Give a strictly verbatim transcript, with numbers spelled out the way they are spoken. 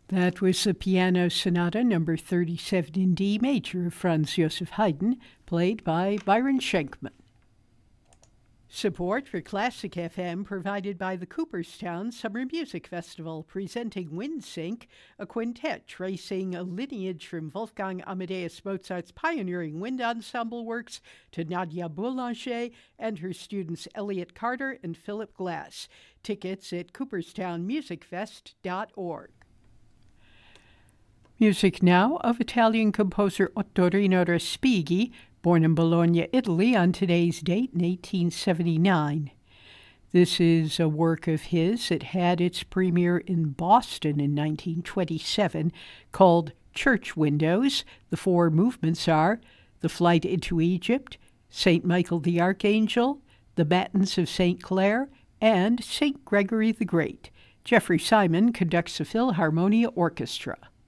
That was the Piano Sonata number thirty-seven in D major of Franz Joseph Haydn, played by Byron Schenkman. Support for Classic F M provided by the Cooperstown Summer Music Festival, presenting WindSync, a quintet tracing a lineage from Wolfgang Amadeus Mozart's pioneering wind ensemble works to Nadia Boulanger and her students Elliot Carter and Philip Glass. Tickets at cooperstown music fest dot org. Music now of Italian composer Ottorino Respighi, born in Bologna, Italy, on today's date in eighteen seventy-nine. This is a work of his that had its premiere in Boston in nineteen twenty-seven, called Church Windows. The four movements are The Flight into Egypt, Saint Michael the Archangel, The Matins of Saint Clare, and Saint Gregory the Great. Jeffrey Simon conducts the Philharmonia Orchestra.